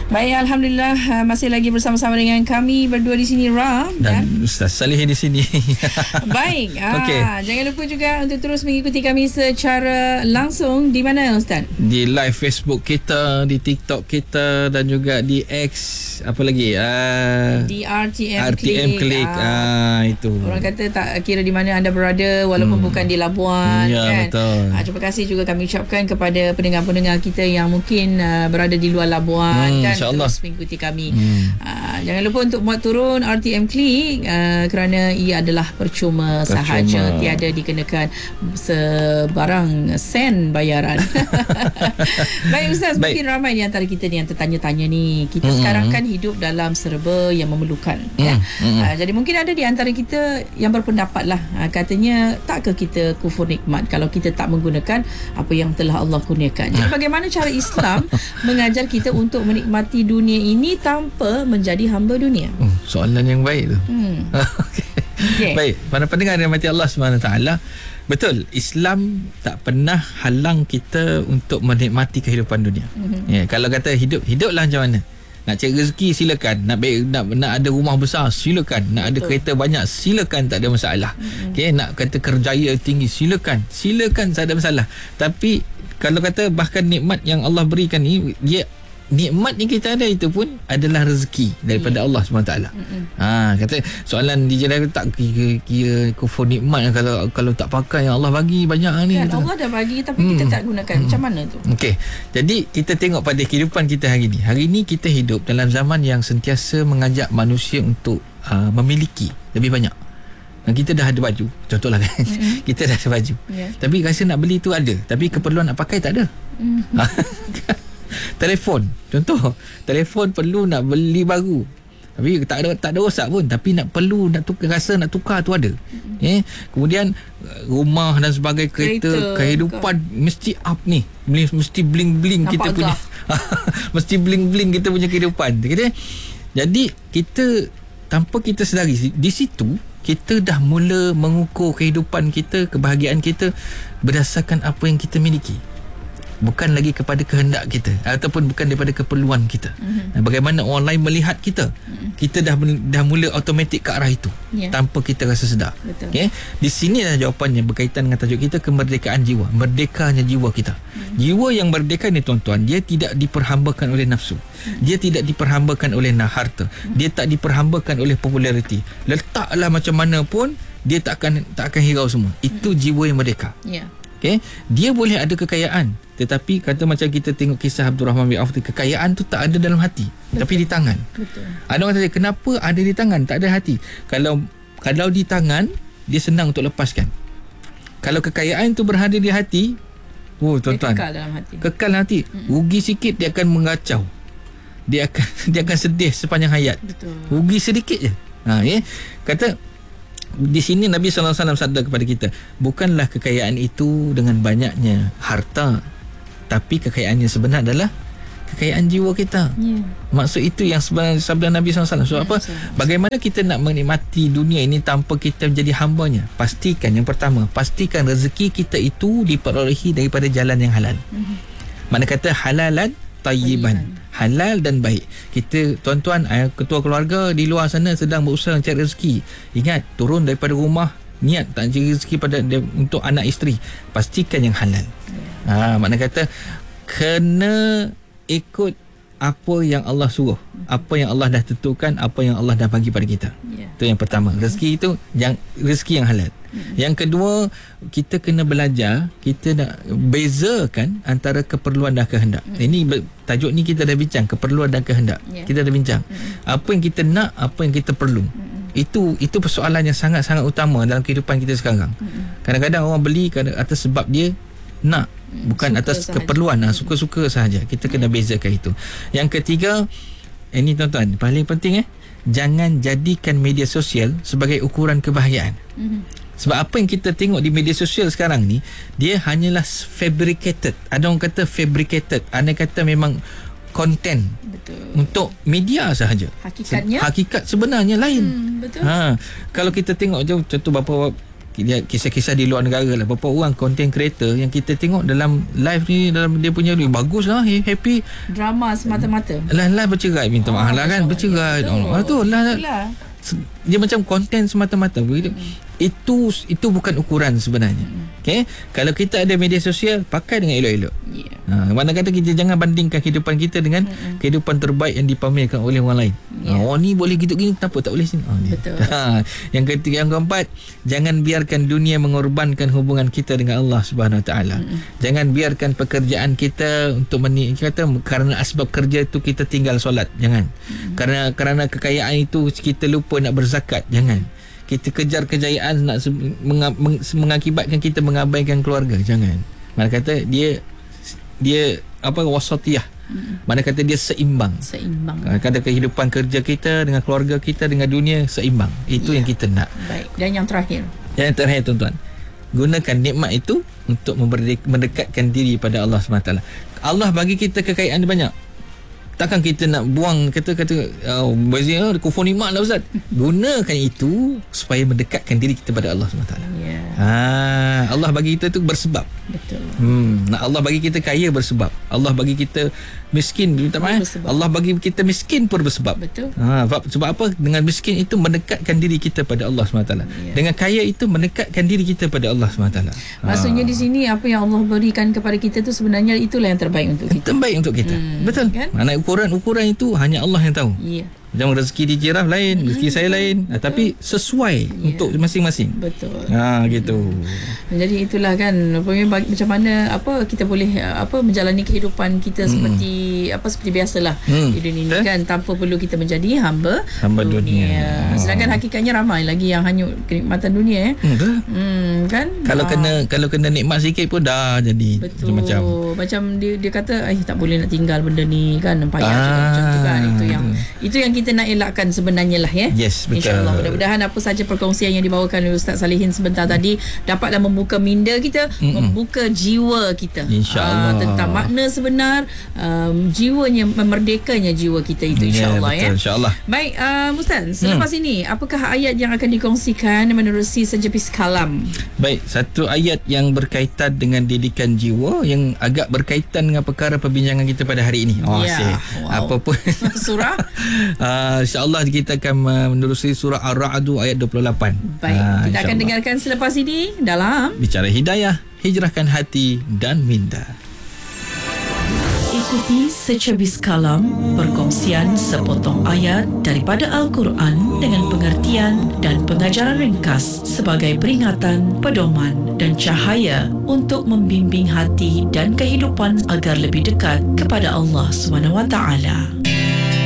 Baik, Alhamdulillah masih lagi bersama-sama dengan kami berdua di sini, Ram dan Ustaz Salih di sini. Baik, jangan lupa juga untuk terus mengikuti kami secara langsung. Di mana, Ustaz? Di live Facebook kita, di TikTok kita, dan juga di X, apa lagi? Di RTM Click. Itu. Orang kata tak kira di mana anda berada, walaupun bukan di Labuan, ya, kan? Betul. Terima kasih juga kami ucapkan kepada pendengar-pendengar kita yang mungkin berada di luar Labuan, kan? Terus mengikuti kami. Jangan lupa untuk muat turun RTM Click, kerana ia adalah percuma sahaja, tiada dikenakan sebarang sen bayaran. Baik, Ustaz, mungkin ramai di antara kita ni yang tertanya-tanya ni. Kita sekarang kan hidup dalam serba yang memerlukan, kan? Jadi mungkin ada di antara kita yang berpendapat lah, katanya takkah kita kufur nikmat kalau kita tak menggunakan apa yang telah Allah kurniakan. Jadi bagaimana cara Islam mengajar kita untuk menikmati dunia ini tanpa menjadi hamba dunia? Soalan yang baik tu. Okay. Baik, para pendengar yang dirahmati Allah SWT, betul, Islam tak pernah halang kita untuk menikmati kehidupan dunia. Ya, kalau kata hiduplah macam mana. Nak cari rezeki, silakan. Nak ada rumah besar, silakan. Nak ada kereta banyak, silakan, tak ada masalah. Okay, nak kata kerjaya tinggi, silakan, tak ada masalah. Tapi kalau kata bahkan nikmat yang Allah berikan ni, nikmat yang kita ada itu pun adalah rezeki daripada Allah SWT. Kata soalan DJ David, tak kira kufur nikmat kalau tak pakai yang Allah bagi banyak ni. Kan Allah dah bagi tapi kita tak gunakan. Macam mana tu? Okey. Jadi kita tengok pada kehidupan kita hari ni. Hari ni kita hidup dalam zaman yang sentiasa mengajak manusia untuk memiliki lebih banyak. Kita dah ada baju, contohlah kan. Kita dah ada baju. Tapi rasa nak beli tu ada, tapi keperluan nak pakai tak ada. Telefon, contoh, telefon perlu nak beli baru, tapi tak ada rosak pun, tapi nak tukar tu ada. Kemudian rumah dan sebagainya, kereta, kehidupan mesti up ni, mesti bling-bling kita punya. Mesti bling-bling kita punya kehidupan. Jadi kita tanpa kita sedari, di situ kita dah mula mengukur kehidupan kita, kebahagiaan kita berdasarkan apa yang kita miliki, bukan lagi kepada kehendak kita ataupun bukan daripada keperluan kita. Bagaimana orang lain melihat kita, kita dah mula automatik ke arah itu, tanpa kita rasa sedar. Okay? Di sini dah jawapannya berkaitan dengan tajuk kita, kemerdekaan jiwa, merdekanya jiwa kita. Jiwa yang merdeka ni, tuan-tuan, dia tidak diperhambakan oleh nafsu, dia tidak diperhambakan oleh harta, dia tak diperhambakan oleh populariti. Letaklah macam mana pun dia tak akan hirau semua. Itu jiwa yang merdeka. Okay? Dia boleh ada kekayaan, tetapi kata macam kita tengok kisah Abdul Rahman bin Auf, kekayaan tu tak ada dalam hati, tapi di tangan. Ada orang kata, kenapa ada di tangan, tak ada hati? Kalau di tangan, dia senang untuk lepaskan. Kalau kekayaan tu berada di hati, tuan-tuan, kekal dalam hati. Rugi sikit dia akan mengacau, dia akan sedih sepanjang hayat. Rugi sedikit je. Kata di sini Nabi SAW sabda kepada kita, bukanlah kekayaan itu dengan banyaknya harta, tapi kekayaan yang sebenar adalah kekayaan jiwa kita. Maksud itu yang sebenarnya sabda Nabi SAW. So apa? Bagaimana kita nak menikmati dunia ini tanpa kita menjadi hambanya? Pastikan, yang pertama, pastikan rezeki kita itu diperolehi daripada jalan yang halal. Mana kata halalan tayyiban, halal dan baik. Kita, tuan-tuan, ketua keluarga di luar sana sedang berusaha mencari rezeki, ingat, turun daripada rumah, niat tak cari rezeki untuk anak isteri, pastikan yang halal. Makna kata kena ikut apa yang Allah suruh, apa yang Allah dah tentukan, apa yang Allah dah bagi pada kita. Itu yang pertama. Rezeki itu rezeki yang halal. Yang kedua, kita kena belajar, kita nak bezakan antara keperluan dan kehendak. Ini tajuk ni kita dah bincang, keperluan dan kehendak. Kita dah bincang apa yang kita nak, apa yang kita perlu. Itu persoalan yang sangat-sangat utama dalam kehidupan kita sekarang. Kadang-kadang orang beli atas sebab dia nak, bukan suka atas sahaja, keperluan, suka-suka sahaja. Kita kena bezakan itu. Yang ketiga, ini tuan-tuan, paling penting, jangan jadikan media sosial sebagai ukuran kebahagiaan. Sebab apa yang kita tengok di media sosial sekarang ni, dia hanyalah fabricated. Ada orang kata fabricated, ada kata memang konten untuk media sahaja. Hakikat sebenarnya lain. Kalau kita tengok contoh beberapa kisah-kisah di luar negara lah. Beberapa orang content creator yang kita tengok dalam live ni, dalam dia punya bagus lah, happy. Drama semata-mata. Lah bercerai, minta maaf lah kan, bercerai. Tu lah. Dia macam konten semata-mata. Itu bukan ukuran sebenarnya. Okay? Kalau kita ada media sosial, pakai dengan elok-elok. Mana kata kita jangan bandingkan kehidupan kita dengan kehidupan terbaik yang dipamerkan oleh orang lain. Ni boleh gitu gini, kenapa tak boleh sini? Betul. Yang ketiga, yang keempat, jangan biarkan dunia mengorbankan hubungan kita dengan Allah Subhanahu Wa Taala. Jangan biarkan pekerjaan kita untuk kata kerana asbab kerja itu kita tinggal solat. Jangan. Kerana kekayaan itu kita lupa nak berzakat. Jangan. Kita kejar kejayaan nak mengakibatkan kita mengabaikan keluarga. Jangan. Mana kata dia wasatiyah. Mana kata dia seimbang. Kata kehidupan kerja kita dengan keluarga kita dengan dunia seimbang. Itu yang kita nak. Baik. Dan yang terakhir, tuan-tuan, gunakan nikmat itu untuk mendekatkan diri pada Allah SWT. Allah bagi kita kekayaan banyak. Takkan kita nak buang kata kufur nikmat lah Ustaz. Gunakan itu supaya mendekatkan diri kita pada Allah SWT. Allah bagi kita tu bersebab. Betul. Allah bagi kita kaya bersebab. Allah bagi kita miskin minta maaf. Allah bagi kita miskin pun bersebab. Betul. Sebab apa? Dengan miskin itu mendekatkan diri kita pada Allah SWT. Dengan kaya itu mendekatkan diri kita pada Allah SWT. Maksudnya di sini apa yang Allah berikan kepada kita tu sebenarnya itulah yang terbaik untuk kita. Terbaik untuk kita. Betul. Kan? Ukuran itu hanya Allah yang tahu. Macam rezeki di jirah lain, rezeki saya lain, tapi sesuai untuk masing-masing. Betul. Gitu. Jadi itulah kan macam mana kita boleh menjalani kehidupan kita seperti biasalah di dunia ni kan, tanpa perlu kita menjadi hamba dunia. Sedangkan hakikatnya ramai lagi yang hanyut kenikmatan dunia kan. Kalau kena nikmat sikit pun dah jadi. Betul. Macam dia kata tak boleh nak tinggal benda ni kan, payah macam tu kan. Itu yang kita nak elakkan sebenarnya lah ya. Yes, betul. InsyaAllah. Mudah-mudahan apa saja perkongsian yang dibawakan oleh Ustaz Salihin sebentar tadi dapatlah membuka minda kita, membuka jiwa kita. InsyaAllah. Tentang makna sebenar, jiwanya, memerdekanya jiwa kita itu insyaAllah ya. InsyaAllah. Baik, Ustaz, selepas ini apakah ayat yang akan dikongsikan menerusi Sejepis Kalam? Baik, satu ayat yang berkaitan dengan didikan jiwa yang agak berkaitan dengan perkara perbincangan kita pada hari ini. Apa pun surah InsyaAllah kita akan menerusi surah Ar-Ra'd ayat 28. Baik, kita akan dengarkan selepas ini dalam Bicara Hidayah, Hijrahkan Hati dan Minda. Ikuti Secebis Kalam, perkongsian sepotong ayat daripada Al-Quran dengan pengertian dan pengajaran ringkas sebagai peringatan, pedoman dan cahaya untuk membimbing hati dan kehidupan agar lebih dekat kepada Allah SWT.